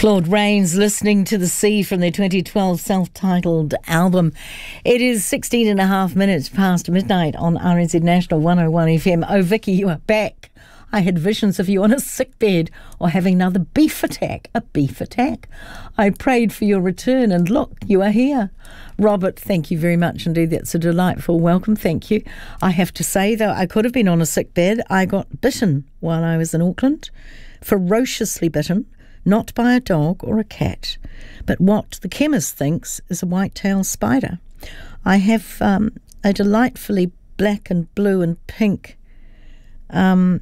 Claude Rains, Listening to the Sea from their 2012 self-titled album. It is 16 and a half minutes past midnight on RNZ National 101 FM. Oh, Vicky, you are back. I had visions of you on a sick bed or having another beef attack. A beef attack? I prayed for your return and look, you are here. Robert, thank you very much indeed. That's a delightful welcome. Thank you. I have to say, though, I could have been on a sick bed. I got bitten while I was in Auckland. Ferociously bitten. Not by a dog or a cat, but what the chemist thinks is a white-tailed spider. I have a delightfully black and blue and pink hand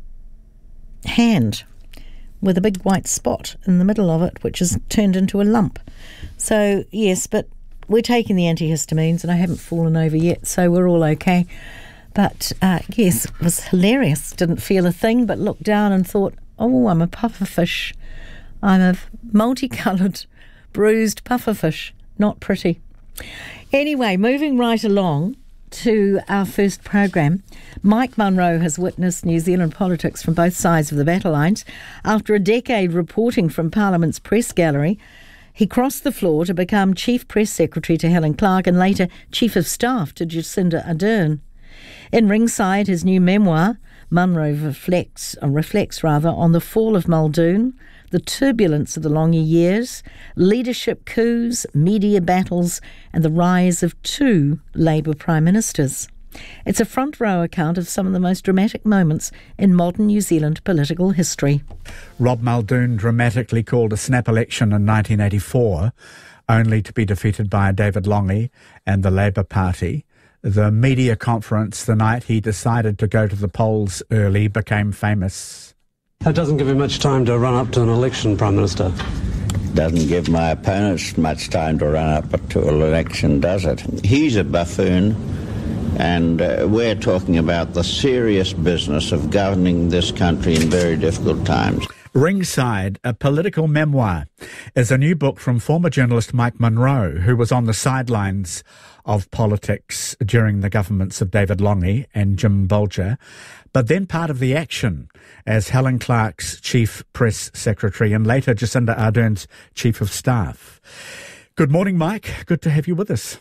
with a big white spot in the middle of it, which is turned into a lump. So, yes, but we're taking the antihistamines and I haven't fallen over yet, so we're all okay. But, yes, it was hilarious. Didn't feel a thing, but looked down and thought, oh, I'm a pufferfish. I'm a multicoloured, bruised pufferfish. Not pretty. Anyway, moving right along to our first program. Mike Munro has witnessed New Zealand politics from both sides of the battle lines. After a decade reporting from Parliament's press gallery, he crossed the floor to become Chief Press Secretary to Helen Clark and later Chief of Staff to Jacinda Ardern. In Ringside, his new memoir, Munro reflects on the fall of Muldoon, the turbulence of the Longi years, leadership coups, media battles, and the rise of two Labour Prime Ministers. It's a front row account of some of the most dramatic moments in modern New Zealand political history. Rob Muldoon dramatically called a snap election in 1984, only to be defeated by David Lange and the Labour Party. The media conference the night he decided to go to the polls early became famous. That doesn't give him much time to run up to an election, Prime Minister. Doesn't give my opponents much time to run up to an election, does it? He's a buffoon, and we're talking about the serious business of governing this country in very difficult times. Ringside, a political memoir, is a new book from former journalist Mike Munro, who was on the sidelines of politics during the governments of David Lange and Jim Bolger, but then part of the action as Helen Clark's Chief Press Secretary and later Jacinda Ardern's Chief of Staff. Good morning, Mike. Good to have you with us.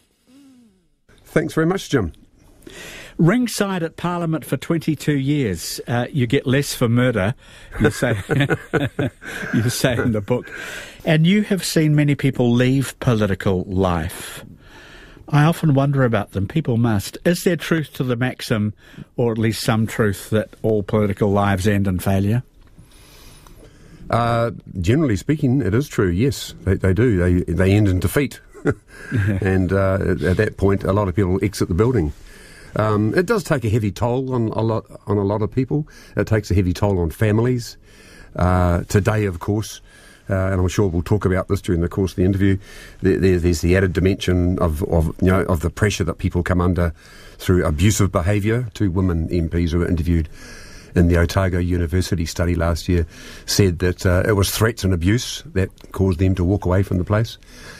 Thanks very much, Jim. Ringside at Parliament for 22 years. You get less for murder, you say, you say in the book. And you have seen many people leave political life. I often wonder about them. People must. Is there truth to the maxim, or at least some truth, that all political lives end in failure? Generally speaking, it is true, yes. They do. They end in defeat. And at that point, a lot of people exit the building. It does take a heavy toll on a lot of people. It takes a heavy toll on families. Today, of course, and I'm sure we'll talk about this during the course of the interview, there's the added dimension of the pressure that people come under through abusive behaviour. 2 women MPs who were interviewed in the Otago University study last year said that it was threats and abuse that caused them to walk away from the place.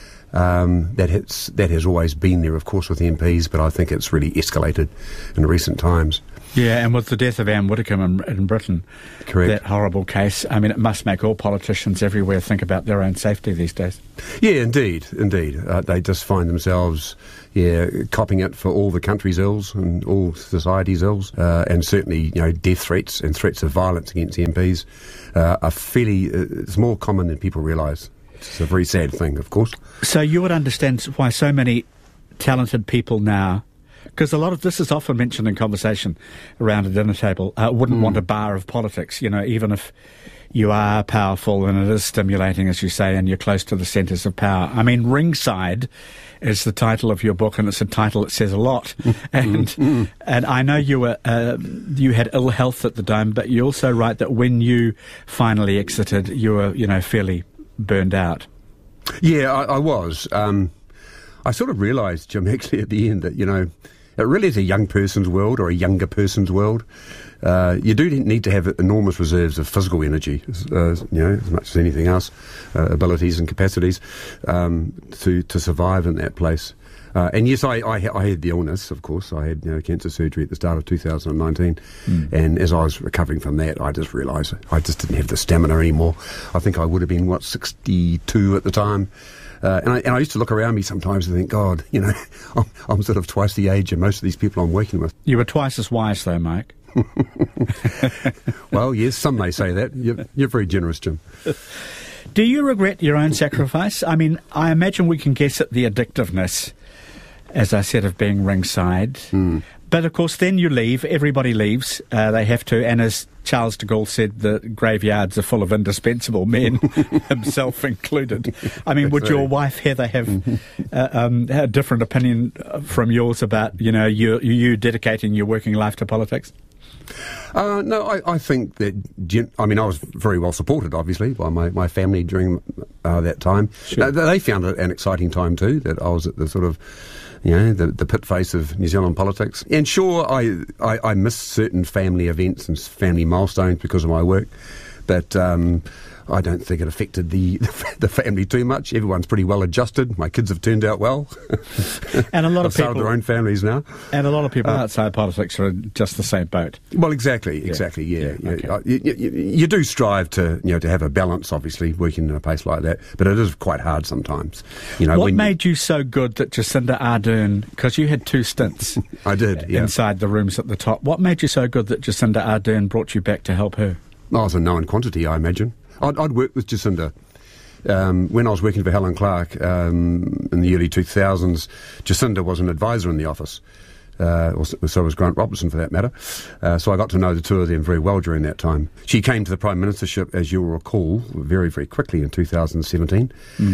That has always been there, of course, with MPs, but I think it's really escalated in recent times. Yeah, and with the death of Anne Widdecombe in Britain, correct, that horrible case, I mean, it must make all politicians everywhere think about their own safety these days. Yeah, indeed. They just find themselves, copping it for all the country's ills and all society's ills, and certainly, death threats and threats of violence against MPs are fairly, it's more common than people realise. It's a very sad thing, of course. So you would understand why so many talented people now, because a lot of this is often mentioned in conversation around a dinner table, wouldn't want a bar of politics, even if you are powerful and it is stimulating, as you say, and you're close to the centres of power. I mean, Ringside is the title of your book, and it's a title that says a lot. And I know you had ill health at the time, but you also write that when you finally exited, you were, fairly burned out. Yeah, I was. I sort of realised, Jim, actually at the end that, it really is a young person's world or a younger person's world. You do need to have enormous reserves of physical energy, as much as anything else, abilities and capacities, to survive in that place. And yes, I had the illness, of course. I had cancer surgery at the start of 2019. And as I was recovering from that, I just realised I just didn't have the stamina anymore. I think I would have been, 62 at the time. And I used to look around me sometimes and think, God, I'm sort of twice the age of most of these people I'm working with. You were twice as wise, though, Mike. Well, yes, some may say that. You're very generous, Jim. Do you regret your own sacrifice? I mean, I imagine we can guess at the addictiveness, as I said, of being ringside. But, of course, then you leave. Everybody leaves. They have to. And as Charles de Gaulle said, the graveyards are full of indispensable men, himself included. I mean, would your wife, Heather, have a different opinion from yours about, you dedicating your working life to politics? No, I think that, I was very well supported, obviously, by my family during that time. Sure. They found it an exciting time too, that I was at the sort of, the pit face of New Zealand politics. And sure, I missed certain family events and family milestones because of my work, but I don't think it affected the family too much. Everyone's pretty well adjusted. My kids have turned out well. And a lot of people started their own families now. And a lot of people outside politics are in just the same boat. Well, exactly. Yeah. Okay. You do strive to have a balance, obviously, working in a place like that. But it is quite hard sometimes. What made you so good that Jacinda Ardern, because you had 2 stints I did, yeah. inside the rooms at the top, what made you so good that Jacinda Ardern brought you back to help her? I was a known quantity, I imagine. I'd worked with Jacinda. When I was working for Helen Clark in the early 2000s, Jacinda was an advisor in the office. So was Grant Robertson, for that matter. So I got to know the two of them very well during that time. She came to the Prime Ministership, as you'll recall, very, very quickly in 2017.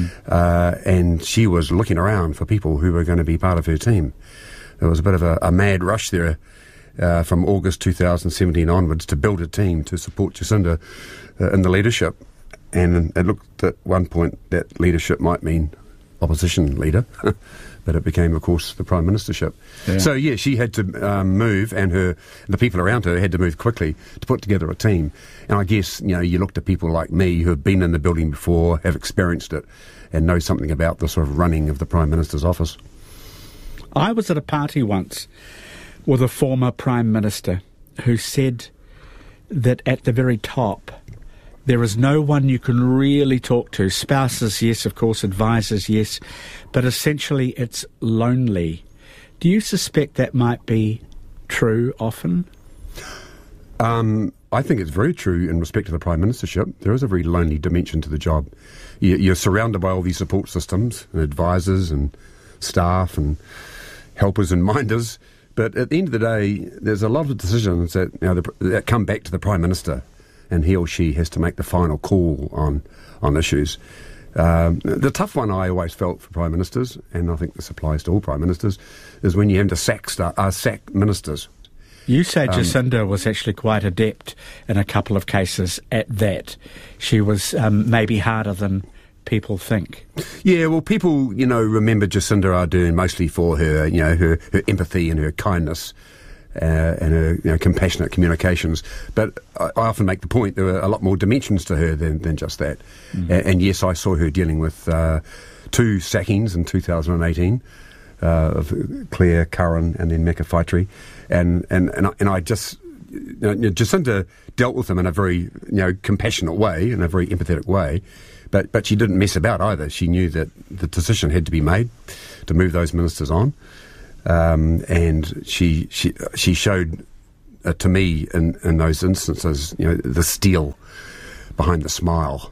And she was looking around for people who were going to be part of her team. There was a bit of a mad rush there from August 2017 onwards to build a team to support Jacinda in the leadership. And it looked at one point that leadership might mean opposition leader, but it became, of course, the Prime Ministership. Yeah. So, she had to move, and the people around her had to move quickly to put together a team. And I guess, you looked at people like me who have been in the building before, have experienced it, and know something about the sort of running of the Prime Minister's office. I was at a party once with a former Prime Minister who said that at the very top there is no one you can really talk to. Spouses, yes, of course, advisors, yes, but essentially it's lonely. Do you suspect that might be true often? I think it's very true in respect to the Prime Ministership. There is a very lonely dimension to the job. You're surrounded by all these support systems and advisors and staff and helpers and minders. But at the end of the day, there's a lot of decisions that that come back to the Prime Minister, and he or she has to make the final call on issues. The tough one I always felt for Prime Ministers, and I think this applies to all Prime Ministers, is when you have to sack ministers. You say Jacinda was actually quite adept in a couple of cases at that. She was maybe harder than people think. Yeah, well, people, remember Jacinda Ardern mostly for her, her empathy and her kindness and her, compassionate communications. But I often make the point there were a lot more dimensions to her than just that. And yes, I saw her dealing with 2 sackings in 2018 of Claire Curran and then Meka Whaitiri, and I just. Jacinda dealt with them in a very, compassionate way, in a very empathetic way. But she didn't mess about either. She knew that the decision had to be made to move those ministers on, and she showed to me in those instances, the steel behind the smile.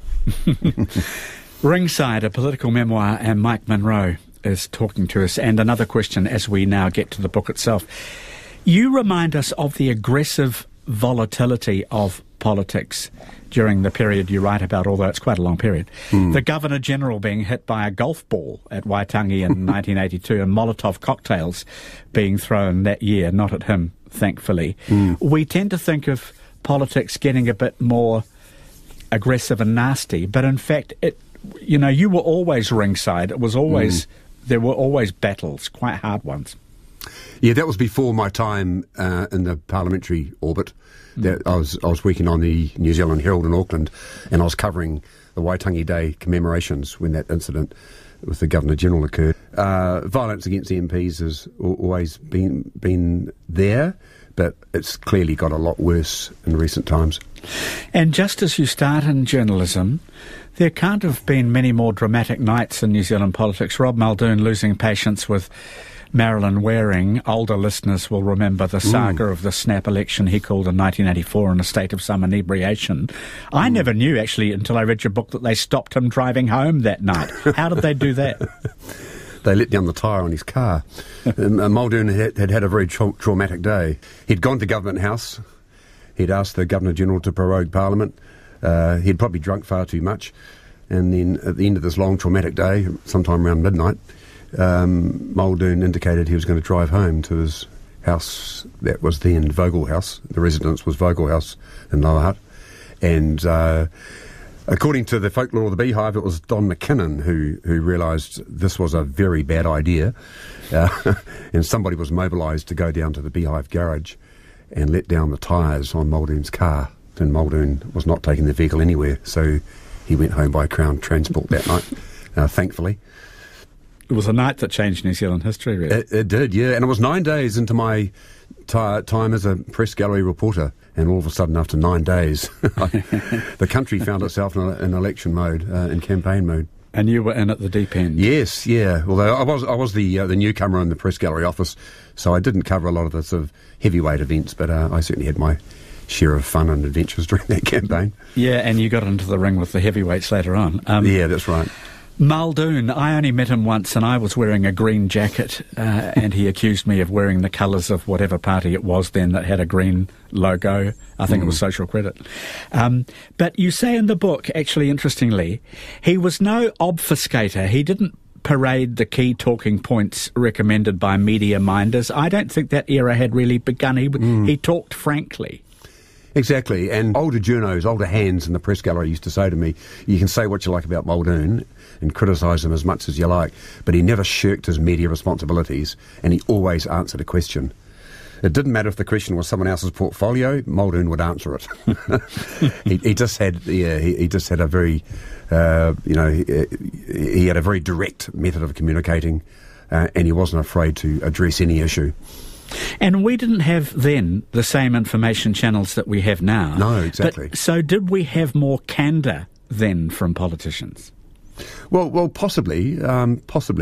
Ringside, a political memoir, and Mike Munro is talking to us. And another question as we now get to the book itself. You remind us of the aggressive volatility of politics during the period you write about, although it's quite a long period. The Governor-General being hit by a golf ball at Waitangi in 1982 and Molotov cocktails being thrown that year, not at him, thankfully. We tend to think of politics getting a bit more aggressive and nasty, but in fact, you were always ringside. It was always, there were always battles, quite hard ones. Yeah, that was before my time in the parliamentary orbit. I was working on the New Zealand Herald in Auckland, and I was covering the Waitangi Day commemorations when that incident with the Governor-General occurred. violence against MPs has always been there, but it's clearly got a lot worse in recent times. And just as you start in journalism, there can't have been many more dramatic nights in New Zealand politics. Rob Muldoon losing patience with Marilyn Waring. Older listeners will remember the saga of the snap election he called in 1984 in a state of some inebriation. I never knew, actually, until I read your book, that they stopped him driving home that night. How did they do that? They let down the tyre on his car. Muldoon had a very traumatic day. He'd gone to Government House. He'd asked the Governor-General to prorogue Parliament. He'd probably drunk far too much. And then at the end of this long traumatic day, sometime around midnight, Muldoon indicated he was going to drive home to his house that was then Vogel House. The residence was Vogel House in Lower Hutt. And according to the folklore of the Beehive, it was Don McKinnon who realised this was a very bad idea. And somebody was mobilised to go down to the Beehive garage and let down the tyres on Muldoon's car. And Muldoon was not taking the vehicle anywhere, so he went home by Crown Transport that night, thankfully. It was a night that changed New Zealand history, really. It did, yeah. And it was 9 days into my time as a press gallery reporter. And all of a sudden, after 9 days, the country found itself in election mode, in campaign mode. And you were in at the deep end. Yes, yeah. Although I was the newcomer in the press gallery office, so I didn't cover a lot of the sort of heavyweight events, but I certainly had my share of fun and adventures during that campaign. Yeah, and you got into the ring with the heavyweights later on. Yeah, that's right. Muldoon, I only met him once and I was wearing a green jacket and he accused me of wearing the colours of whatever party it was then that had a green logo. I think it was Social Credit. But you say in the book, actually interestingly, he was no obfuscator. He didn't parade the key talking points recommended by media minders. I don't think that era had really begun. He talked frankly. Exactly, and older journos, older hands in the press gallery used to say to me, you can say what you like about Muldoon and criticise him as much as you like, but he never shirked his media responsibilities and he always answered a question. It didn't matter if the question was someone else's portfolio, Muldoon would answer it. he just had a very, he had a very direct method of communicating and he wasn't afraid to address any issue. And we didn't have then the same information channels that we have now. No, exactly. But, so did we have more candour then from politicians? Well, possibly. I'm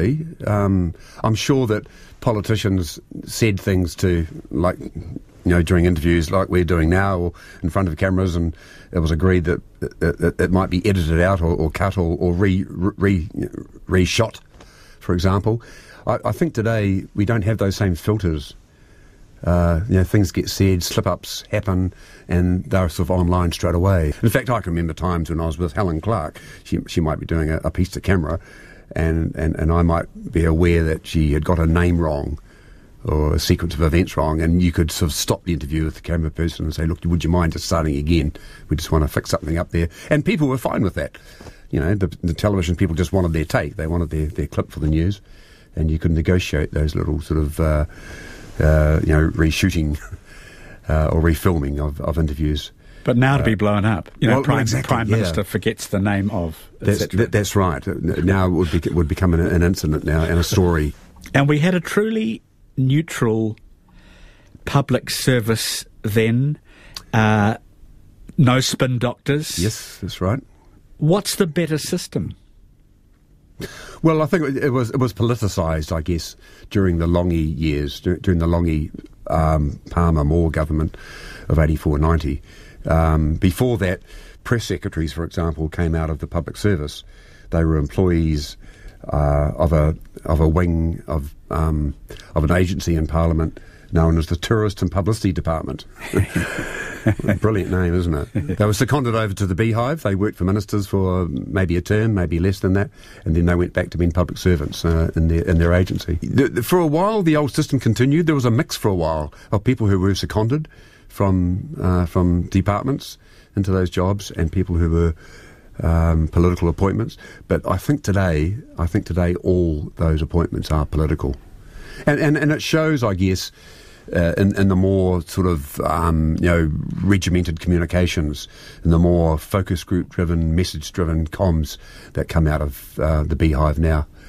sure that politicians said things to, like, during interviews like we're doing now or in front of cameras, and it was agreed that it might be edited out or cut or re-shot, for example. I think today we don't have those same filters. Things get said, slip-ups happen, and they're sort of online straight away. In fact, I can remember times when I was with Helen Clark. She might be doing a piece to camera, and I might be aware that she had got a name wrong or a sequence of events wrong, and you could sort of stop the interview with the camera person and say, look, would you mind just starting again? We just want to fix something up there. And people were fine with that. The television people just wanted their take. They wanted their clip for the news, and you could negotiate those little sort of reshooting or refilming of interviews. But now to be blown up, Prime Minister yeah. forgets the name of, that's right. Now it would become an incident now and a story. And we had a truly neutral public service then, no spin doctors. Yes, that's right. What's the better system? Well, I think it was politicised, I guess, during the Longy years, during the Longy Palmer-Moore government of 84-90. Before that, press secretaries, for example, came out of the public service. They were employees of a wing of an agency in Parliament known as the Tourist and Publicity Department. Brilliant name, isn't it? They were seconded over to the Beehive. They worked for ministers for maybe a term, maybe less than that, and then they went back to being public servants in their agency. For a while, the old system continued. There was a mix for a while of people who were seconded from departments into those jobs and people who were political appointments. But I think today all those appointments are political, and it shows, I guess. In the more sort of regimented communications, in the more focus group driven, message driven comms that come out of the Beehive now,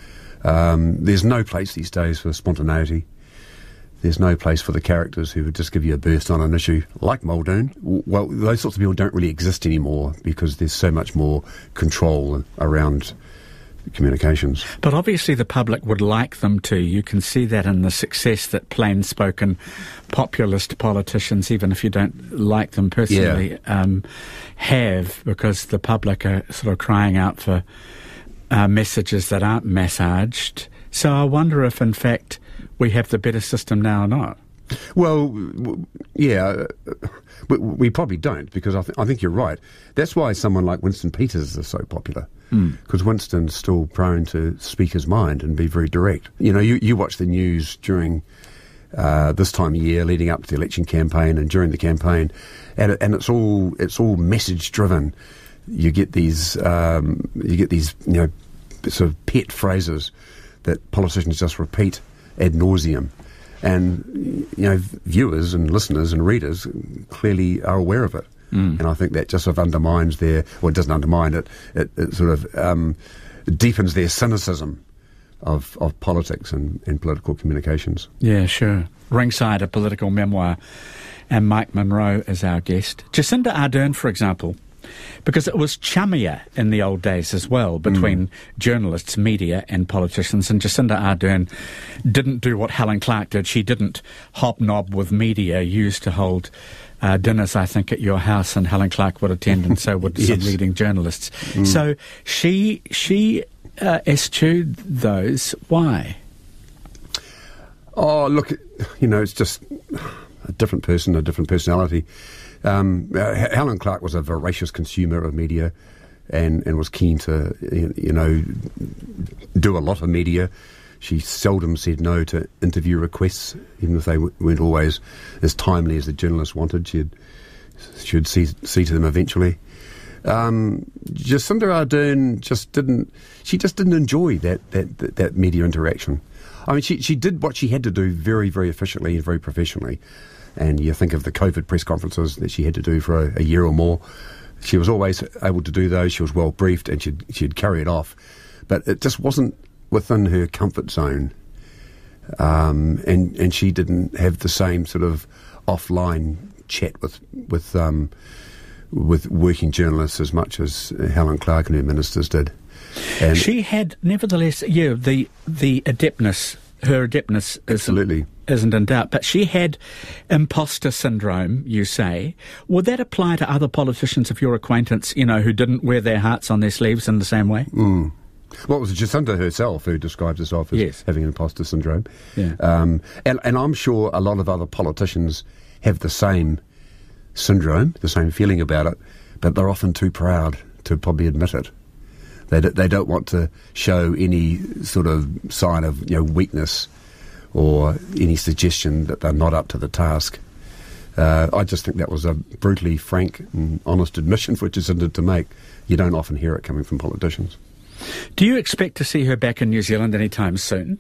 There's no place these days for spontaneity. There's no place for the characters who would just give you a burst on an issue, like Muldoon. Well, those sorts of people don't really exist anymore because there's so much more control around communications. But obviously the public would like them to. You can see that in the success that plain-spoken populist politicians, even if you don't like them personally, have, because the public are sort of crying out for messages that aren't massaged. So I wonder if, in fact, we have the better system now or not. Well, yeah, we probably don't, because I think you're right. That's why someone like Winston Peters is so popular, because Winston's still prone to speak his mind and be very direct. You know, you watch the news during this time of year, leading up to the election campaign and during the campaign, and it's all message driven. You get these sort of pet phrases that politicians just repeat ad nauseum. And, viewers and listeners and readers clearly are aware of it. And I think that just sort of undermines it doesn't undermine it, it sort of deepens their cynicism of politics and political communications. Yeah, sure. Ringside, a political memoir, and Mike Munro is our guest. Jacinda Ardern, for example, because it was chummier in the old days as well between journalists, media and politicians. And Jacinda Ardern didn't do what Helen Clark did. She didn't hobnob with media. You used to hold dinners, I think, at your house, and Helen Clark would attend, and so would some leading journalists. So she eschewed those. Why? Oh, look, it's just a different person, a different personality. Helen Clark was a voracious consumer of media and was keen to, do a lot of media. She seldom said no to interview requests, even if they weren't always as timely as the journalists wanted. She'd see to them eventually. Jacinda Ardern just didn't enjoy that media interaction. I mean, she did what she had to do very, very efficiently and very professionally. And you think of the COVID press conferences that she had to do for a year or more. She was always able to do those. She was well briefed, and she'd carry it off. But it just wasn't within her comfort zone. And she didn't have the same sort of offline chat with working journalists as much as Helen Clark and her ministers did. And she had, nevertheless, the adeptness. Her adeptness isn't in doubt, but she had imposter syndrome, you say. Would that apply to other politicians of your acquaintance, who didn't wear their hearts on their sleeves in the same way? Well, it was Jacinda herself who describes herself as having imposter syndrome. Yeah. And I'm sure a lot of other politicians have the same syndrome, the same feeling about it, but they're often too proud to probably admit it. They don't want to show any sort of sign of weakness or any suggestion that they're not up to the task. I just think that was a brutally frank and honest admission for Jacinda to make. You don't often hear it coming from politicians. Do you expect to see her back in New Zealand anytime soon?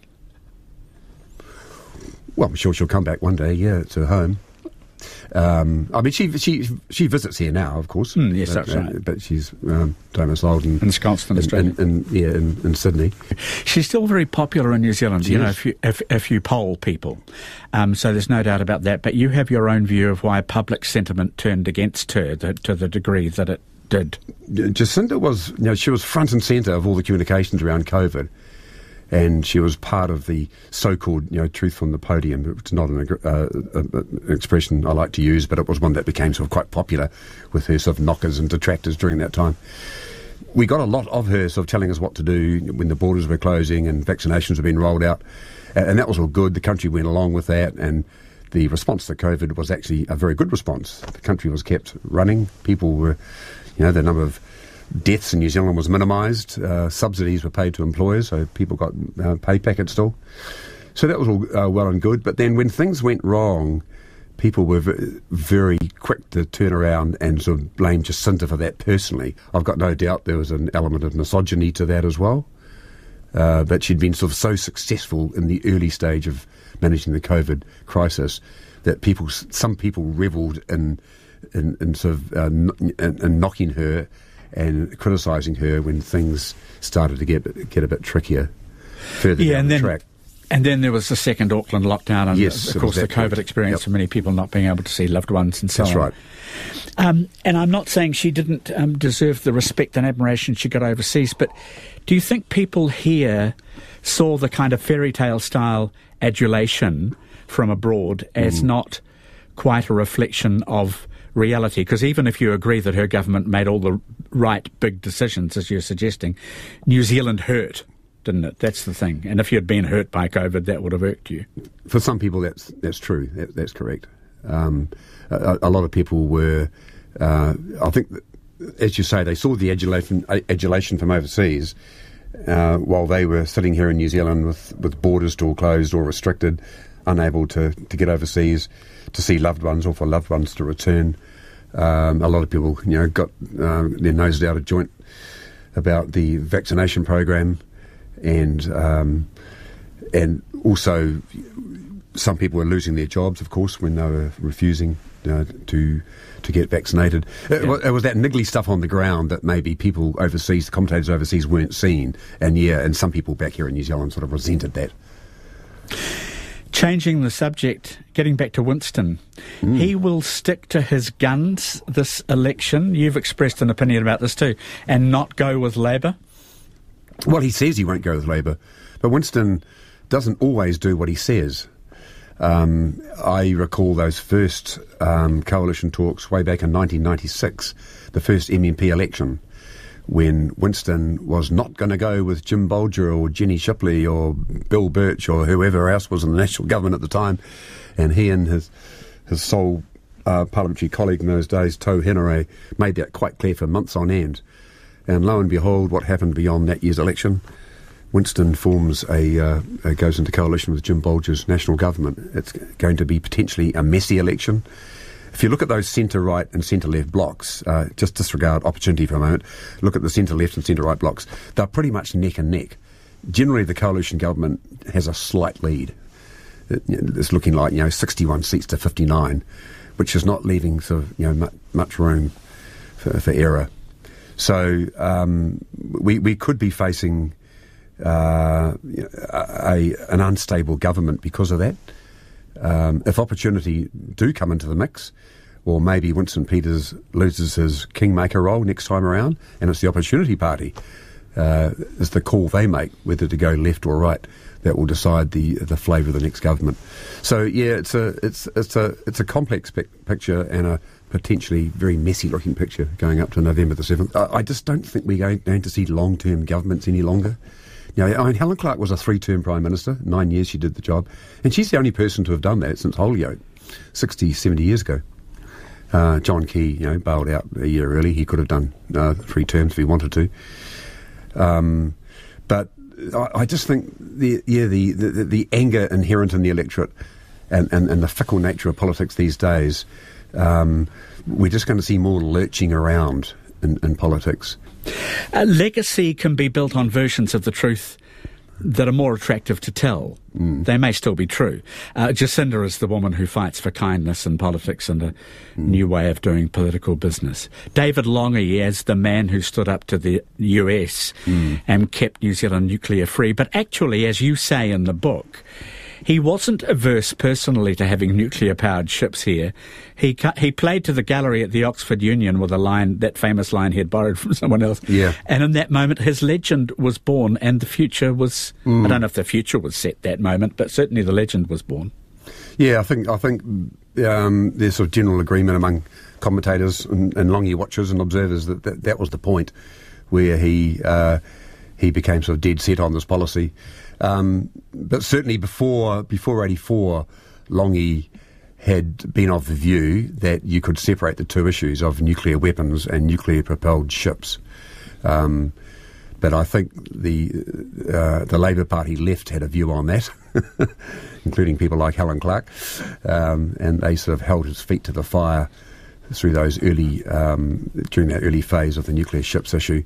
Well, I'm sure she'll come back one day, it's her home. I mean, she visits here now, of course. Yes, that's right. But she's domiciled in Ensconced in Australia. In Sydney. She's still very popular in New Zealand, if you poll people. So there's no doubt about that. But you have your own view of why public sentiment turned against her to the degree that it did. Jacinda was, she was front and centre of all the communications around COVID. And she was part of the so-called, truth from the podium. It's not an expression I like to use, but it was one that became sort of quite popular with her sort of knockers and detractors during that time. We got a lot of her sort of telling us what to do when the borders were closing and vaccinations were being rolled out. And that was all good. The country went along with that, and the response to COVID was actually a very good response. The country was kept running. People were, the number of deaths in New Zealand was minimised. Subsidies were paid to employers, so people got pay packets still. So that was all well and good. But then when things went wrong, people were very quick to turn around and sort of blame Jacinda for that personally. I've got no doubt there was an element of misogyny to that as well. But she'd been sort of so successful in the early stage of managing the COVID crisis that some people revelled in sort of in knocking her and criticising her when things started to get a bit trickier. further down the track. And then there was the second Auckland lockdown, and yes, of course the COVID experience for many people not being able to see loved ones and so on. That's right. And I'm not saying she didn't deserve the respect and admiration she got overseas, but do you think people here saw the kind of fairy tale style adulation from abroad as not quite a reflection of reality? Because even if you agree that her government made all the right big decisions, as you're suggesting, New Zealand hurt, didn't it? That's the thing. And if you'd been hurt by COVID, that would have irked you. For some people, that's true. That's correct. A lot of people were, I think, as you say, they saw the adulation from overseas while they were sitting here in New Zealand with borders still closed or restricted, unable to get overseas to see loved ones or for loved ones to return. A lot of people, got their noses out of joint about the vaccination program, and also some people were losing their jobs, of course, when they were refusing to get vaccinated. It was that niggly stuff on the ground that maybe people overseas, the commentators overseas, weren't seeing, and some people back here in New Zealand sort of resented that. Changing the subject, getting back to Winston, he will stick to his guns this election. You've expressed an opinion about this too, and not go with Labour. Well, he says he won't go with Labour, but Winston doesn't always do what he says. I recall those first coalition talks way back in 1996, the first MMP election, when Winston was not going to go with Jim Bolger or Jenny Shipley or Bill Birch or whoever else was in the national government at the time, and he and his sole parliamentary colleague in those days, Tau Henare, made that quite clear for months on end. And lo and behold, what happened beyond that year's election? Winston forms goes into coalition with Jim Bolger's national government. It's going to be potentially a messy election. If you look at those centre-right and centre-left blocks, just disregard opportunity for a moment, look at the centre-left and centre-right blocks, they're pretty much neck and neck. Generally, the coalition government has a slight lead. It's looking like 61 seats to 59, which is not leaving sort of much room for error. So we could be facing an unstable government because of that. If opportunity do come into the mix, or maybe Winston Peters loses his kingmaker role next time around, and it's the Opportunity Party, is the call they make whether to go left or right that will decide the flavour of the next government. So yeah, it's a complex picture and a potentially very messy looking picture going up to November the 7th. I just don't think we're going to see long-term governments any longer. Helen Clark was a 3-term Prime Minister, 9 years she did the job, and she's the only person to have done that since Holyoake, 60, 70 years ago. John Key, bailed out a year early. He could have done 3 terms if he wanted to. But I just think the anger inherent in the electorate and the fickle nature of politics these days, we're just going to see more lurching around in politics. Legacy can be built on versions of the truth that are more attractive to tell. They may still be true. Jacinda is the woman who fights for kindness in politics and a new way of doing political business. David Lange as the man who stood up to the US and kept New Zealand nuclear free. But actually, as you say in the book, he wasn't averse personally to having nuclear-powered ships here. He played to the gallery at the Oxford Union with a line, that famous line he had borrowed from someone else. Yeah. And in that moment, his legend was born, and the future was... I don't know if the future was set that moment, but certainly the legend was born. Yeah, I think there's sort of general agreement among commentators and Lange watchers and observers that was the point where he became sort of dead set on this policy. But certainly before 84, Lange had been of the view that you could separate the two issues of nuclear weapons and nuclear-propelled ships. But I think the Labour Party left had a view on that, including people like Helen Clark, and they sort of held his feet to the fire through those during that early phase of the nuclear ships issue.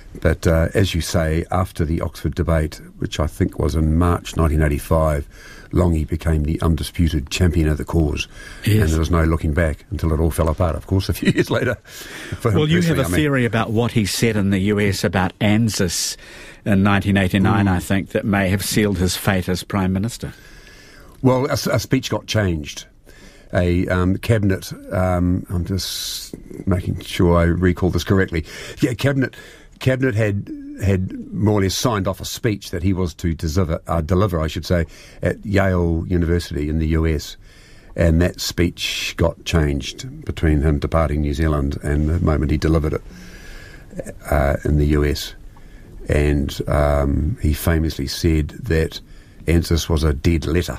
But as you say, after the Oxford debate, which I think was in March 1985, Longy became the undisputed champion of the cause. Yes. And there was no looking back until it all fell apart, of course, a few years later. Well, you have a theory about what he said in the US about ANZUS in 1989, I think, that may have sealed his fate as Prime Minister. Well, a speech got changed. A cabinet, I'm just making sure I recall this correctly. Yeah, cabinet had more or less signed off a speech that he was to deliver, I should say, at Yale University in the US. And that speech got changed between him departing New Zealand and the moment he delivered it in the US. And he famously said that ANZUS was a dead letter.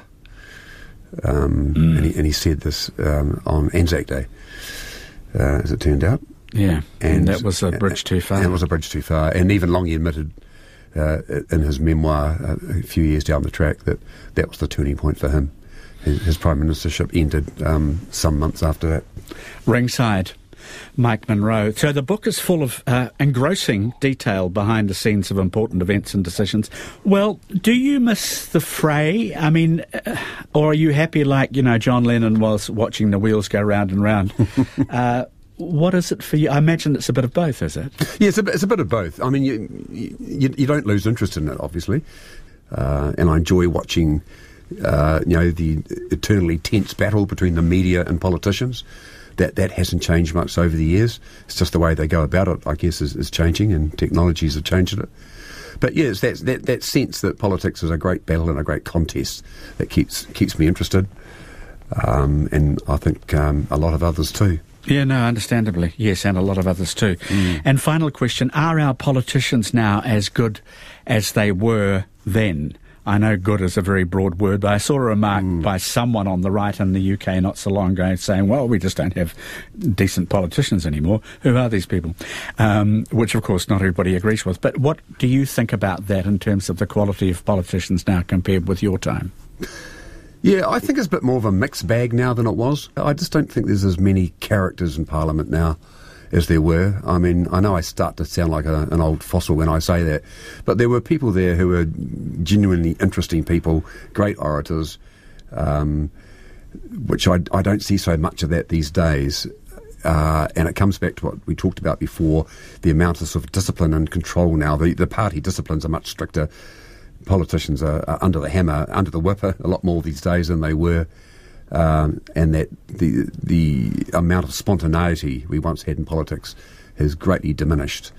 And he said this on Anzac Day, as it turned out. Yeah, and that was a bridge too far. And it was a bridge too far. And even Longy admitted in his memoir a few years down the track that that was the turning point for him. His prime ministership ended some months after that. Ringside, Mike Munro. So the book is full of engrossing detail behind the scenes of important events and decisions. Well, do you miss the fray? I mean, or are you happy like, John Lennon was watching the wheels go round and round? What is it for you? I imagine it's a bit of both, is it? Yeah, it's a bit of both. I mean, you don't lose interest in it, obviously. And I enjoy watching, the eternally tense battle between the media and politicians. That hasn't changed much over the years. It's just the way they go about it, I guess, is changing, and technologies have changed it. But yeah, it's that sense that politics is a great battle and a great contest that keeps me interested, and I think a lot of others too. Yeah, no, understandably. Yes, and a lot of others too. And final question, are our politicians now as good as they were then? I know good is a very broad word, but I saw a remark by someone on the right in the UK not so long ago saying, well, we just don't have decent politicians anymore. Who are these people? Which, of course, not everybody agrees with. But what do you think about that in terms of the quality of politicians now compared with your time? Yeah, I think it's a bit more of a mixed bag now than it was. I just don't think there's as many characters in Parliament now as there were. I mean, I know I start to sound like an old fossil when I say that, but there were people there who were genuinely interesting people, great orators, which I don't see so much of that these days. And it comes back to what we talked about before, the amount of sort of discipline and control now. The party disciplines are much stricter. Politicians are under the hammer, under the whipper a lot more these days than they were, and that the amount of spontaneity we once had in politics has greatly diminished.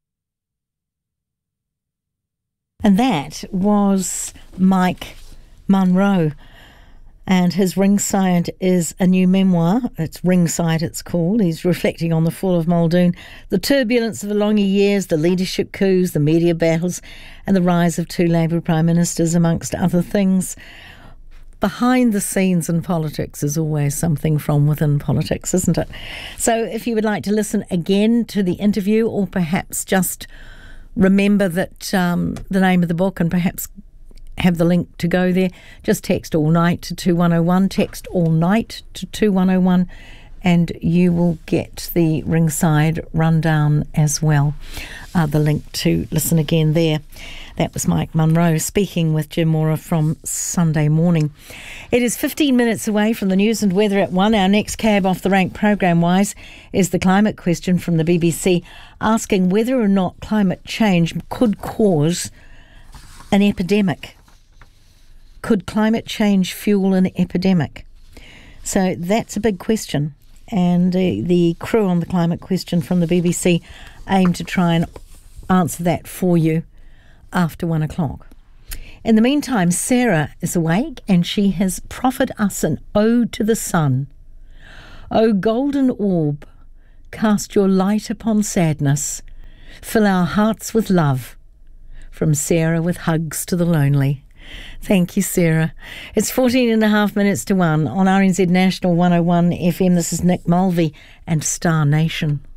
And that was Mike Munro. And his Ringside is a new memoir. It's Ringside, it's called. He's reflecting on the fall of Muldoon, the turbulence of the Longy years, the leadership coups, the media battles, and the rise of two Labour Prime Ministers, amongst other things. Behind the scenes in politics is always something from within politics, isn't it? So if you would like to listen again to the interview, or perhaps just remember that the name of the book and perhaps have the link to go there, just text all night to 2101, text all night to 2101, and you will get the Ringside rundown as well, the link to listen again there. That was Mike Munro speaking with Jim Mora from Sunday Morning. It is 15 minutes away from the news and weather at 1. Our next cab off the rank programme-wise is the climate question from the BBC, asking whether or not climate change could cause an epidemic. Could climate change fuel an epidemic? So that's a big question. And the crew on the climate question from the BBC aim to try and answer that for you after 1 o'clock. In the meantime, Sarah is awake and she has proffered us an ode to the sun. O golden orb, cast your light upon sadness. Fill our hearts with love. From Sarah with hugs to the lonely. Thank you, Sarah. It's 14 and a half minutes to 1 on RNZ National 101 FM. This is Nick Mulvey and Star Nation.